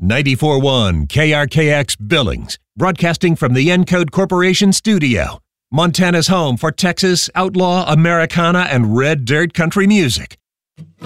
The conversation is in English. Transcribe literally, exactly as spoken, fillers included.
ninety-four point one K R K X Billings, broadcasting from the Encode Corporation studio. Montana's home for Texas, outlaw, Americana, and red dirt country music.